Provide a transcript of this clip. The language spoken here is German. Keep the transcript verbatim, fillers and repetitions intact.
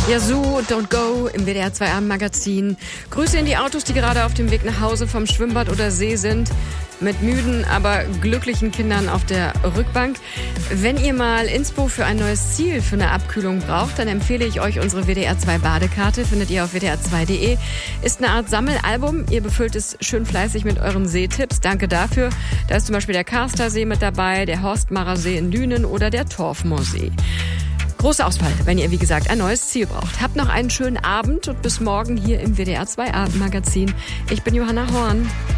Yazoo, Don't Go im W D R zwei Abendmagazin. Grüße in die Autos, die gerade auf dem Weg nach Hause vom Schwimmbad oder See sind. Mit müden, aber glücklichen Kindern auf der Rückbank. Wenn ihr mal Inspo für ein neues Ziel für eine Abkühlung braucht, dann empfehle ich euch unsere W D R zwei Badekarte. Findet ihr auf w d r zwei punkt d e. Ist eine Art Sammelalbum. Ihr befüllt es schön fleißig mit euren Seetipps. Danke dafür. Da ist zum Beispiel der Karstersee mit dabei, der Horstmarer See in Dünen oder der Torfmoorsee. Große Auswahl, wenn ihr, wie gesagt, ein neues Ziel braucht. Habt noch einen schönen Abend und bis morgen hier im W D R zwei Abendmagazin. Ich bin Johanna Horn.